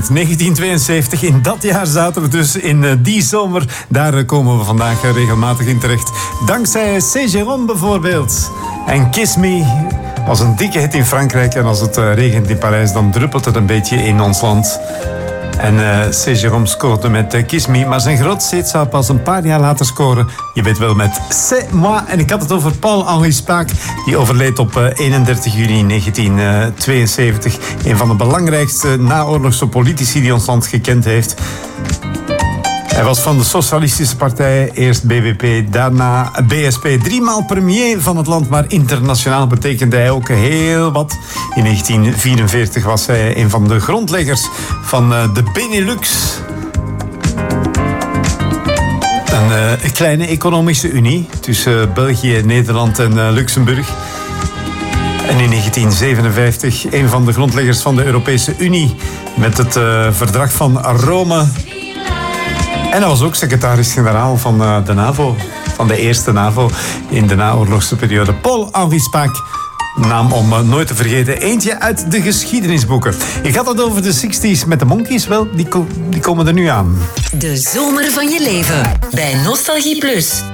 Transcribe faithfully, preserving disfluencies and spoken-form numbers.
negentien tweeënzeventig, in dat jaar zaten we dus in uh, die zomer. Daar uh, komen we vandaag uh, regelmatig in terecht. Dankzij C. Jérôme bijvoorbeeld. En Kiss Me was een dikke hit in Frankrijk. En als het uh, regent in Parijs, dan druppelt het een beetje in ons land. En uh, C. Jérôme scoorde met uh, Kiss Me. Maar zijn grootste hit zou pas een paar jaar later scoren. Je weet wel, met C'est moi. En ik had het over Paul-Henri Spaak. Die overleed op uh, eenendertig juni negentien tweeënzeventig. Een van de belangrijkste naoorlogse politici die ons land gekend heeft. Hij was van de Socialistische Partij, eerst B B P, daarna B S P. Driemaal premier van het land, maar internationaal betekende hij ook heel wat. In negentien vierenveertig was hij een van de grondleggers van de Benelux. Een uh, kleine economische unie tussen België, Nederland en uh, Luxemburg. En in negentien zevenenvijftig een van de grondleggers van de Europese Unie met het uh, verdrag van Rome. En hij was ook secretaris-generaal van uh, de NAVO, van de eerste NAVO in de naoorlogse periode. Paul-Henri Spaak, naam om uh, nooit te vergeten. Eentje uit de geschiedenisboeken. Ik had het over de zestig's met de Monkeys. Wel, die, ko- die komen er nu aan. De zomer van je leven bij Nostalgie Plus.